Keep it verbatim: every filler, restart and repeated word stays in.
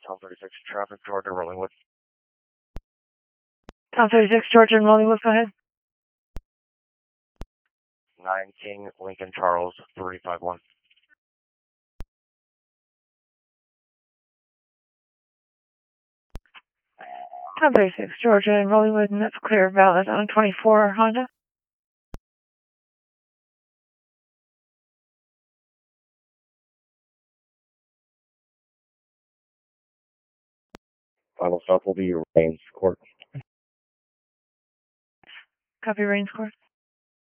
Tom thirty-six, traffic, Georgia, Rollingwood. Tom thirty-six, Georgia and Rollingwood, go ahead. nine King, Lincoln, Charles, three five one. Tom thirty-six, Georgia and Rollingwood, and that's clear, valid on twenty-four Honda. Final stop will be Rains Court. Copy, Rains Court.